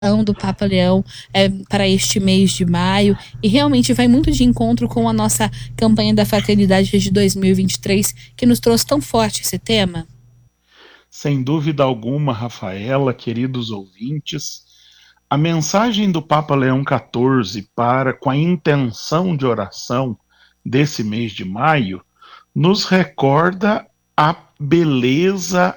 do Papa Leão para este mês de maio, e realmente vai muito de encontro com a nossa campanha da fraternidade de 2023, que nos trouxe tão forte esse tema. Sem dúvida alguma, Rafaela, queridos ouvintes, a mensagem do Papa Leão XIV com a intenção de oração desse mês de maio nos recorda a beleza,